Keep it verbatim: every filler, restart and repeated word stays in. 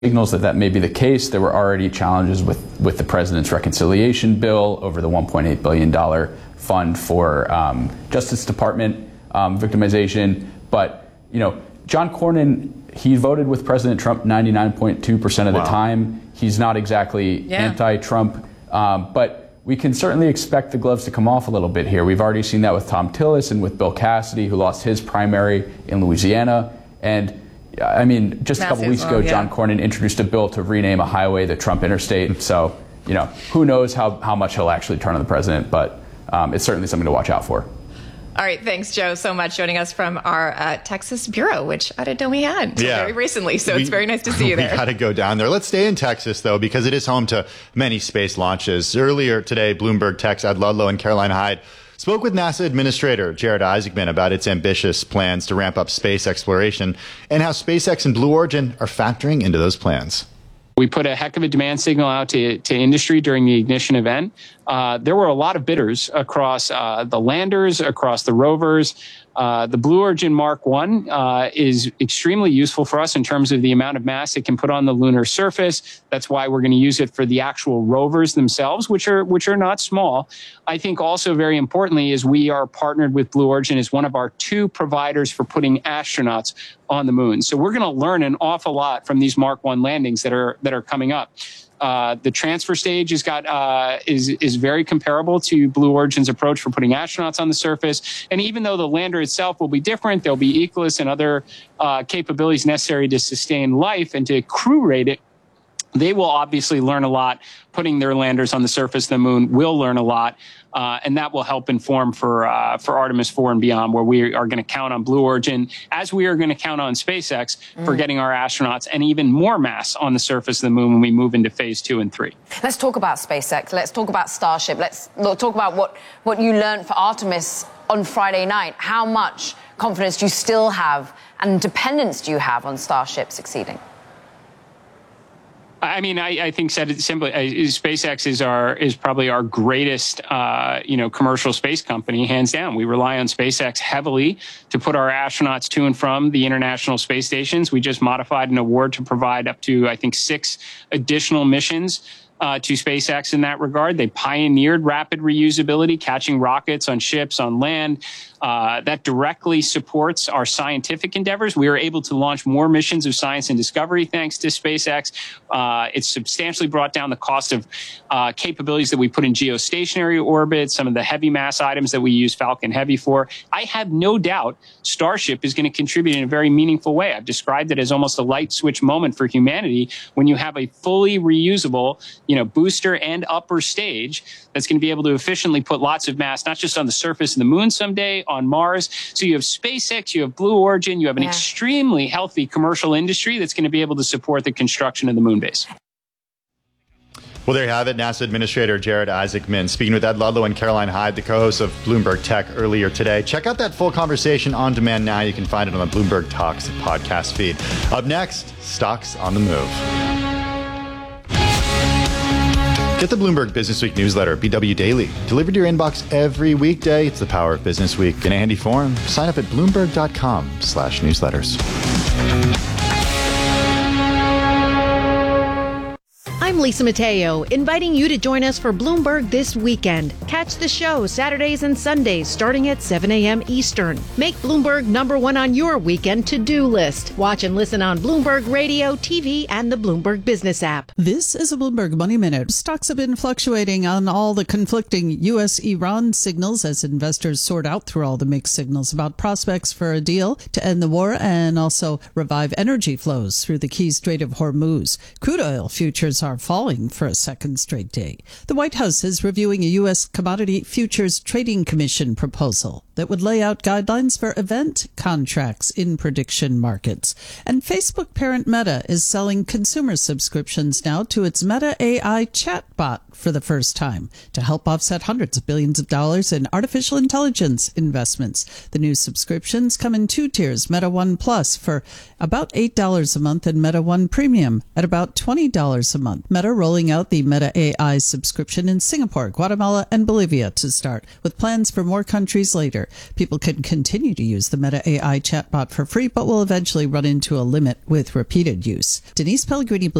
signals that that may be the case. There were already challenges with, with the president's reconciliation bill over the one point eight billion dollars fund for um, Justice Department um, victimization. But, you know, John Cornyn, he voted with President Trump ninety-nine point two percent of wow. the time. He's not exactly yeah. anti-Trump, um, but we can certainly expect the gloves to come off a little bit here. We've already seen that with Thom Tillis and with Bill Cassidy, who lost his primary in Louisiana. And I mean, just Massive, a couple weeks ago, oh, yeah. John Cornyn introduced a bill to rename a highway the Trump Interstate. So, you know, who knows how, how much he'll actually turn on the president, but um, it's certainly something to watch out for. All right, thanks, Joe, so much joining us from our uh, Texas bureau, which I didn't know we had yeah. very recently. So we, it's very nice to see you there. We got to go down there. Let's stay in Texas, though, because it is home to many space launches. Earlier today, Bloomberg Tech's Ed Ludlow and Caroline Hyde spoke with NASA Administrator Jared Isaacman about its ambitious plans to ramp up space exploration and how SpaceX and Blue Origin are factoring into those plans. We put a heck of a demand signal out to, to industry during the ignition event. Uh, there were a lot of bidders across uh, the landers, across the rovers. Uh, the Blue Origin Mark one uh, is extremely useful for us in terms of the amount of mass it can put on the lunar surface. That's why we're going to use it for the actual rovers themselves, which are which are not small. I think also very importantly is we are partnered with Blue Origin as one of our two providers for putting astronauts on the moon. So we're going to learn an awful lot from these Mark one landings that are that are coming up. Uh, the transfer stage has got uh, is is very comparable to Blue Origin's approach for putting astronauts on the surface. And even though the lander itself will be different, there'll be ECLSS and other uh, capabilities necessary to sustain life and to crew rate it. They will obviously learn a lot. Putting their landers on the surface of the moon will learn a lot, uh, and that will help inform for uh, for Artemis four and beyond, where we are going to count on Blue Origin, as we are going to count on SpaceX mm. for getting our astronauts and even more mass on the surface of the moon when we move into phase two and three. Let's talk about SpaceX. Let's talk about Starship. Let's talk about what, what you learned for Artemis on Friday night. How much confidence do you still have and dependence do you have on Starship succeeding? I mean, I, I think said it simply, uh, SpaceX is our is probably our greatest, uh, you know, commercial space company, hands down. We rely on SpaceX heavily to put our astronauts to and from the International Space Stations. We just modified an award to provide up to, I think, six additional missions Uh, to SpaceX in that regard. They pioneered rapid reusability, catching rockets on ships, on land. Uh, that directly supports our scientific endeavors. We are able to launch more missions of science and discovery thanks to SpaceX. Uh, it's substantially brought down the cost of uh, capabilities that we put in geostationary orbit, some of the heavy mass items that we use Falcon Heavy for. I have no doubt Starship is going to contribute in a very meaningful way. I've described it as almost a light switch moment for humanity when you have a fully reusable, you know, booster and upper stage that's going to be able to efficiently put lots of mass, not just on the surface of the moon someday, on Mars. So you have SpaceX, you have Blue Origin, you have an yeah. extremely healthy commercial industry that's going to be able to support the construction of the moon base. Well, there you have it. NASA Administrator Jared Isaacman speaking with Ed Ludlow and Caroline Hyde, the co-hosts of Bloomberg Tech, earlier today. Check out that full conversation on demand now. You can find it on the Bloomberg Talks podcast feed. Up next, stocks on the move. Get the Bloomberg Business Week newsletter, B W Daily, delivered to your inbox every weekday. It's the power of Business Week in a handy form. Sign up at bloomberg.com slash newsletters. I'm Lisa Mateo, inviting you to join us for Bloomberg This Weekend. Catch the show Saturdays and Sundays starting at seven a.m. Eastern. Make Bloomberg number one on your weekend to-do list. Watch and listen on Bloomberg Radio, T V, and the Bloomberg Business app. This is a Bloomberg Money Minute. Stocks have been fluctuating on all the conflicting U S Iran signals as investors sort out through all the mixed signals about prospects for a deal to end the war and also revive energy flows through the key Strait of Hormuz. Crude oil futures are falling for a second straight day. The White House is reviewing a U S Commodity Futures Trading Commission proposal that would lay out guidelines for event contracts in prediction markets. And Facebook parent Meta is selling consumer subscriptions now to its Meta A I chatbot for the first time to help offset hundreds of billions of dollars in artificial intelligence investments. The new subscriptions come in two tiers, Meta One Plus for about eight dollars a month and Meta One Premium at about twenty dollars a month. Meta rolling out the Meta A I subscription in Singapore, Guatemala, and Bolivia to start, with plans for more countries later. later. People can continue to use the Meta A I chatbot for free, but will eventually run into a limit with repeated use. Denise Pellegrini,